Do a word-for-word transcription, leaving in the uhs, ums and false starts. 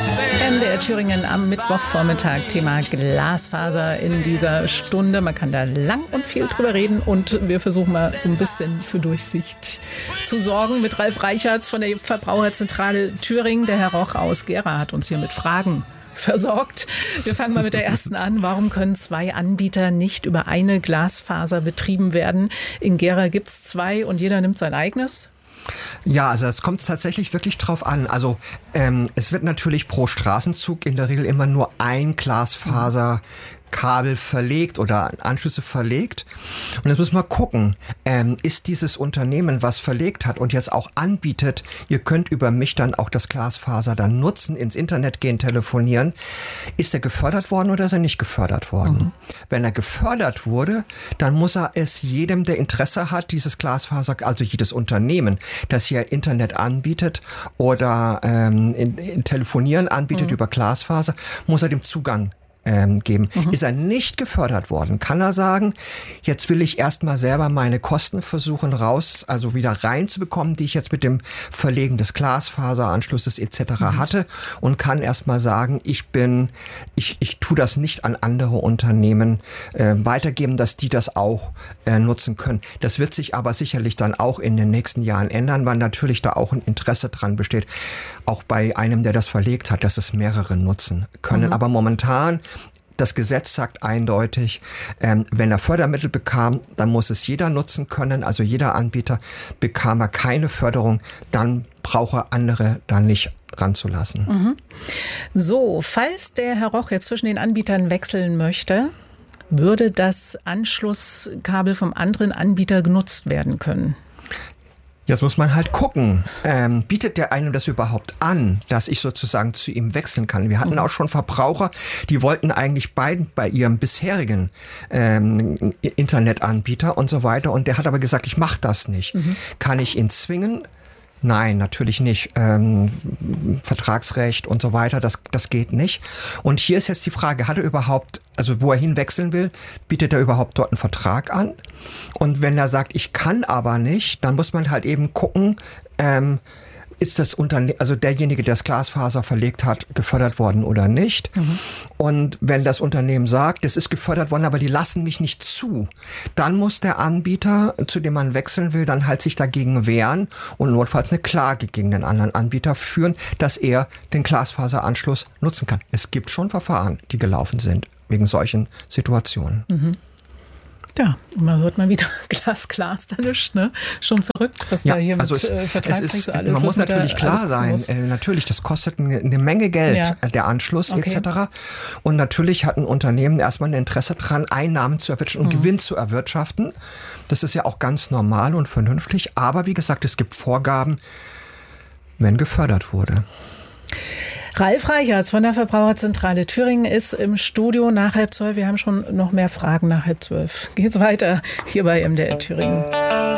M D R Thüringen am Mittwochvormittag, Thema Glasfaser in dieser Stunde. Man kann da lang und viel drüber reden und wir versuchen mal so ein bisschen für Durchsicht zu sorgen mit Ralf Reichertz von der Verbraucherzentrale Thüringen. Der Herr Roch aus Gera hat uns hier mit Fragen versorgt. Wir fangen mal mit der ersten an. Warum können zwei Anbieter nicht über eine Glasfaser betrieben werden? In Gera gibt es zwei und jeder nimmt sein eigenes. Ja, also das kommt tatsächlich wirklich drauf an. Also ähm, es wird natürlich pro Straßenzug in der Regel immer nur ein Glasfaser Kabel verlegt oder Anschlüsse verlegt. Und jetzt müssen wir gucken, ähm, ist dieses Unternehmen, was verlegt hat und jetzt auch anbietet, ihr könnt über mich dann auch das Glasfaser dann nutzen, ins Internet gehen, telefonieren, ist er gefördert worden oder ist er nicht gefördert worden? Mhm. Wenn er gefördert wurde, dann muss er es jedem, der Interesse hat, dieses Glasfaser, also jedes Unternehmen, das hier Internet anbietet oder ähm, in, in Telefonieren anbietet mhm. über Glasfaser, muss er dem Zugang Ähm, geben. Mhm. Ist er nicht gefördert worden, kann er sagen, jetzt will ich erstmal selber meine Kosten versuchen raus, also wieder reinzubekommen, die ich jetzt mit dem Verlegen des Glasfaseranschlusses et cetera mhm. hatte und kann erstmal sagen, ich bin, ich, ich tue das nicht an andere Unternehmen äh, weitergeben, dass die das auch äh, nutzen können. Das wird sich aber sicherlich dann auch in den nächsten Jahren ändern, weil natürlich da auch ein Interesse dran besteht, auch bei einem, der das verlegt hat, dass es mehrere nutzen können. Mhm. Aber momentan das Gesetz sagt eindeutig, ähm, wenn er Fördermittel bekam, dann muss es jeder nutzen können. Also jeder Anbieter. Bekam er keine Förderung, dann braucht er andere da nicht ranzulassen. Mhm. So, falls der Herr Roch jetzt zwischen den Anbietern wechseln möchte, würde das Anschlusskabel vom anderen Anbieter genutzt werden können? Jetzt muss man halt gucken, ähm, bietet der einem das überhaupt an, dass ich sozusagen zu ihm wechseln kann? Wir hatten auch schon Verbraucher, die wollten eigentlich beiden bei ihrem bisherigen ähm, Internetanbieter und so weiter. Und der hat aber gesagt, ich mache das nicht. Mhm. Kann ich ihn zwingen? Nein, natürlich nicht. Ähm, Vertragsrecht und so weiter, das, das geht nicht. Und hier ist jetzt die Frage, hat er überhaupt, also wo er hinwechseln will, bietet er überhaupt dort einen Vertrag an? Und wenn er sagt, ich kann aber nicht, dann muss man halt eben gucken, ähm, ist das Unterne- also derjenige, der das Glasfaser verlegt hat, gefördert worden oder nicht? Mhm. Und wenn das Unternehmen sagt, es ist gefördert worden, aber die lassen mich nicht zu, dann muss der Anbieter, zu dem man wechseln will, dann halt sich dagegen wehren und notfalls eine Klage gegen den anderen Anbieter führen, dass er den Glasfaseranschluss nutzen kann. Es gibt schon Verfahren, die gelaufen sind wegen solchen Situationen. Mhm. Ja, und man hört mal wieder glasklar ist da nicht, ne? Schon verrückt, was ja, da hier also mit es, äh, Vertragsrecht ist, so alles. Man muss natürlich klar sein, äh, natürlich, das kostet eine, eine Menge Geld, ja. der Anschluss okay. et cetera. Und natürlich hat ein Unternehmen erstmal ein Interesse dran, Einnahmen zu erwirtschaften und mhm. Gewinn zu erwirtschaften. Das ist ja auch ganz normal und vernünftig. Aber wie gesagt, es gibt Vorgaben, wenn gefördert wurde. Ralf Reichertz von der Verbraucherzentrale Thüringen ist im Studio nach halb zwölf. Wir haben schon noch mehr Fragen nach halb zwölf. Geht's weiter hier bei M D R Thüringen.